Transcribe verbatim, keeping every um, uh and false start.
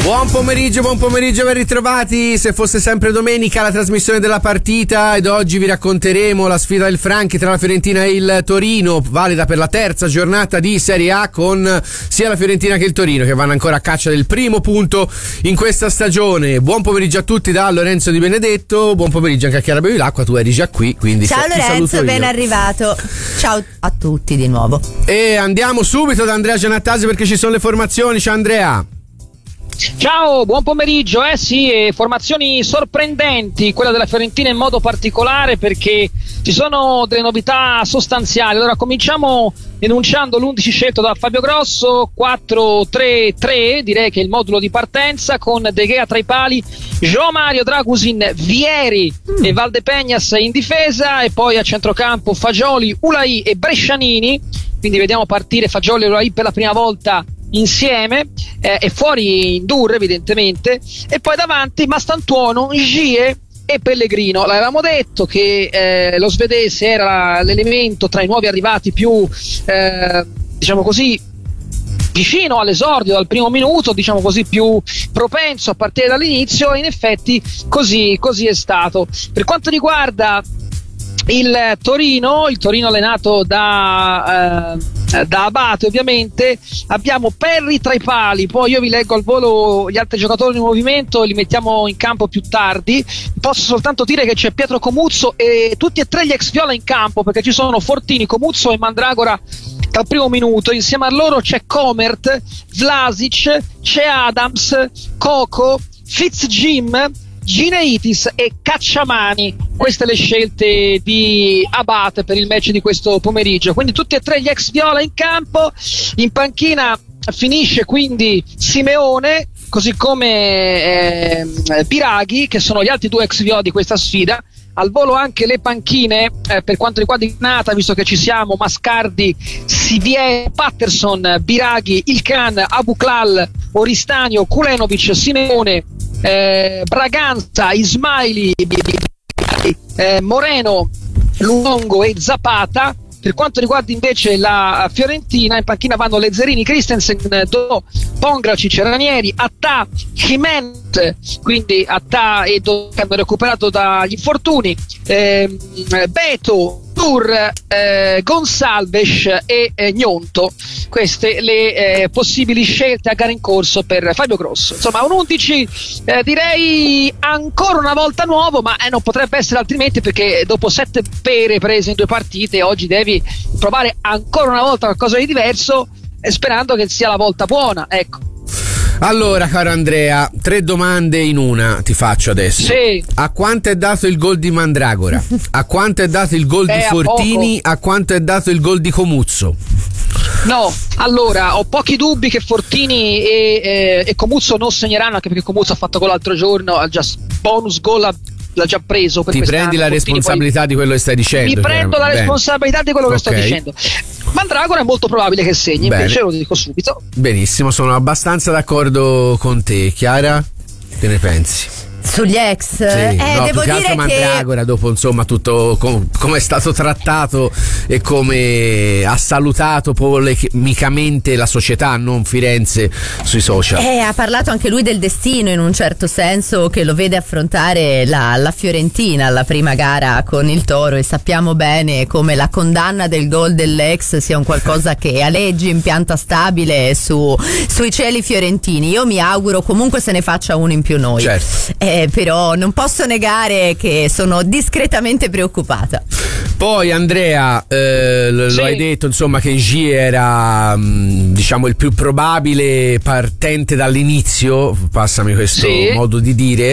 Buon pomeriggio, buon pomeriggio, ben ritrovati. Se fosse sempre domenica la trasmissione della partita, ed oggi vi racconteremo la sfida del Franchi tra la Fiorentina e il Torino, valida per la terza giornata di Serie A, con sia la Fiorentina che il Torino che vanno ancora a caccia del primo punto in questa stagione. Buon pomeriggio a tutti da Lorenzo Di Benedetto, buon pomeriggio anche a Chiara Bevilacqua, tu eri già qui, quindi ciao ti Lorenzo, ben arrivato. Ciao a tutti di nuovo. E andiamo subito da Andrea Giannattasi perché ci sono le formazioni. Ciao Andrea. Ciao, buon pomeriggio. Eh sì, formazioni sorprendenti, quella della Fiorentina in modo particolare perché ci sono delle novità sostanziali. Allora cominciamo enunciando l'undici scelto da Fabio Grosso: quattro tre tre, direi che è il modulo di partenza, con De Gea tra i pali, João Mario, Dragusin, Vieri mm. e Valdepeñas in difesa, e poi a centrocampo Fagioli, Ulai e Brescianini. Quindi vediamo partire Fagioli e Ulai per la prima volta insieme, eh, e fuori Ndour evidentemente, e poi davanti Mastantuono, Ngie e Pellegrino. L'avevamo detto che eh, lo svedese era l'elemento tra i nuovi arrivati più eh, diciamo così vicino all'esordio dal primo minuto, diciamo così più propenso a partire dall'inizio, e in effetti così, così è stato. Per quanto riguarda il Torino, il Torino allenato da, eh, da Abate ovviamente, abbiamo Perri tra i pali, poi io vi leggo al volo gli altri giocatori in movimento, li mettiamo in campo più tardi. Posso soltanto dire che c'è Pietro Comuzzo e tutti e tre gli ex Viola in campo, perché ci sono Fortini, Comuzzo e Mandragora dal primo minuto. Insieme a loro c'è Comert, Vlasic, c'è Adams, Coco, Fitzjim, Gineitis e Cacciamani. Queste le scelte di Abate per il match di questo pomeriggio, quindi tutti e tre gli ex Viola in campo. In panchina finisce quindi Simeone, così come eh, Biraghi, che sono gli altri due ex Viola di questa sfida. Al volo anche le panchine eh, per quanto riguarda il Nata, visto che ci siamo: Mascardi, Sivier, Patterson, Biraghi, Ilkan, Abuklal, Oristanio, Kulenovic, Simeone, eh, Braganza, Ismaili, eh, Moreno, Luongo e Zapata. Per quanto riguarda invece la Fiorentina, in panchina vanno Lezzerini, Christensen, Do, Pongracic, Ranieri, Attà, Jimenez, quindi Attà e Do che hanno recuperato dagli infortuni, eh, Beto, Tur, eh, Gonsalves e eh, Gnonto. Queste le eh, possibili scelte a gara in corso per Fabio Grosso. Insomma, un undici eh, direi ancora una volta nuovo, ma eh, non potrebbe essere altrimenti, perché dopo sette pere prese in due partite oggi devi provare ancora una volta qualcosa di diverso, eh, sperando che sia la volta buona, ecco. Allora, caro Andrea, tre domande in una ti faccio adesso. Sì. A quanto è dato il gol di Mandragora? A quanto è dato il gol eh, di Fortini? A, a quanto è dato il gol di Comuzzo? No, allora ho pochi dubbi che Fortini e, eh, e Comuzzo non segneranno, anche perché Comuzzo ha fatto gol l'altro giorno, ha già bonus gol, ha, l'ha già preso per ti prendi la Fortini, responsabilità poi, di quello che stai dicendo? Mi prendo la Bene. responsabilità di quello che okay. sto dicendo. Mandragora è molto probabile che segni, Bene. invece lo dico subito. Benissimo, sono abbastanza d'accordo con te. Chiara, che ne pensi? Sugli ex? Sì, eh, no, devo più che dire altro Mandragora, che dopo insomma tutto com- come è stato trattato e come ha salutato polemicamente la società, non Firenze, sui social. Eh, ha parlato anche lui del destino, in un certo senso, che lo vede affrontare la, la Fiorentina alla prima gara con il Toro, e sappiamo bene come la condanna del gol dell'ex sia un qualcosa che aleggi in pianta stabile su, sui cieli fiorentini. Io mi auguro comunque se ne faccia uno in più noi. Certo. Eh, però non posso negare che sono discretamente preoccupata. Poi Andrea, eh, lo sì. hai detto insomma che Ngie era mh, diciamo il più probabile partente dall'inizio, passami questo sì. modo di dire.